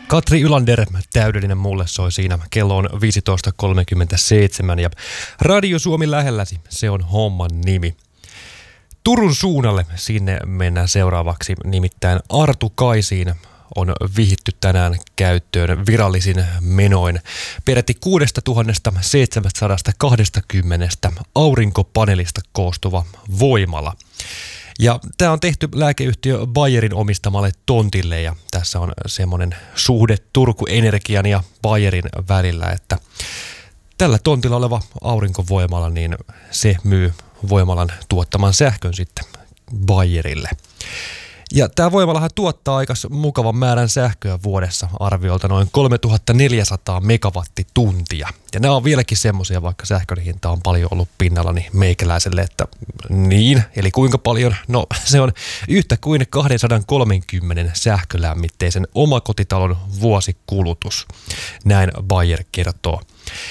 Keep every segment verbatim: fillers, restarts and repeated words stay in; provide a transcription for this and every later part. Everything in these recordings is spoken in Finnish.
Katri Ylander, täydellinen mulle soi siinä. Kello on viisitoista kolmekymmentäseitsemän ja Radio Suomi lähelläsi, se on homman nimi. Turun suunnalle sinne mennään seuraavaksi, nimittäin Arto Kaisiin on vihitty tänään käyttöön virallisin menoin peräti kuusituhatta seitsemänsataakaksikymmentä aurinkopaneelista koostuva voimala. Ja tämä on tehty lääkeyhtiö Bayerin omistamalle tontille ja tässä on semmoinen suhde Turku Energian ja Bayerin välillä, että tällä tontilla oleva aurinkovoimala, niin se myy voimalan tuottaman sähkön sitten Bayerille. Ja tämä voimalahan tuottaa aika mukavan määrän sähköä vuodessa, arviolta noin kolmetuhattaneljäsataa megawattituntia. Ja nämä on vieläkin semmoisia, vaikka sähkön hinta on paljon ollut pinnalla, niin meikäläiselle, että niin, eli kuinka paljon? No se on yhtä kuin kaksisataakolmekymmentä sähkölämmitteisen omakotitalon vuosikulutus, näin Bayer kertoo.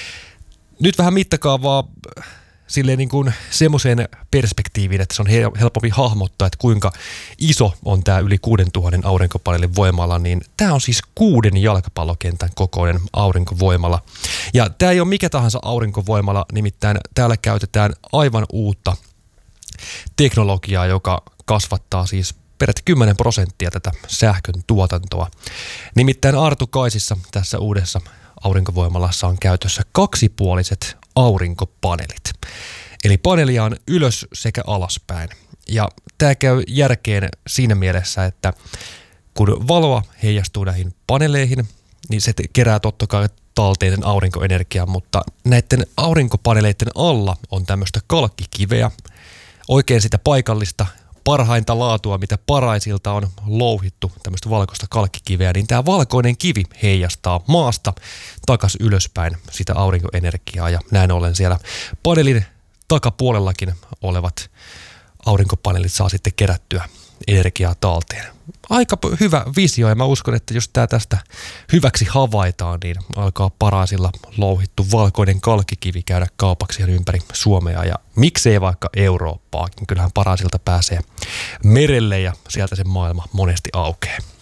Nyt vähän mittakaavaa silleen niin kuin semmoiseen perspektiiviin, että se on helpompi hahmottaa, että kuinka iso on tämä yli kuudentuhannen aurinkopaneelin voimala, niin tämä on siis kuuden jalkapallokentän kokoinen aurinkovoimala. Ja tämä ei ole mikä tahansa aurinkovoimala, nimittäin täällä käytetään aivan uutta teknologiaa, joka kasvattaa siis peräti kymmenen prosenttia tätä sähkön tuotantoa. Nimittäin Arto Kaisissa tässä uudessa aurinkovoimalassa on käytössä kaksipuoliset aurinkopaneelit. Eli paneelia on ylös sekä alaspäin. Ja tämä käy järkeen siinä mielessä, että kun valoa heijastuu näihin paneeleihin, niin se kerää totta kai talteen aurinkoenergiaa, mutta näiden aurinkopaneeleiden alla on tämmöistä kalkkikiveä, oikein sitä paikallista parhainta laatua, mitä paraisilta on louhittu, tämmöistä valkoista kalkkikiveä, niin tämä valkoinen kivi heijastaa maasta takas ylöspäin sitä aurinkoenergiaa ja näin ollen siellä paneelin takapuolellakin olevat aurinkopaneelit saa sitten kerättyä energiaa talteen. Aika hyvä visio ja mä uskon, että jos tämä tästä hyväksi havaitaan, niin alkaa paraisilla louhittu valkoinen kalkkikivi käydä kaupaksi ihan ympäri Suomea ja miksei vaikka Eurooppaakin. Kyllähän paraisilta pääsee merelle ja sieltä se maailma monesti aukeaa.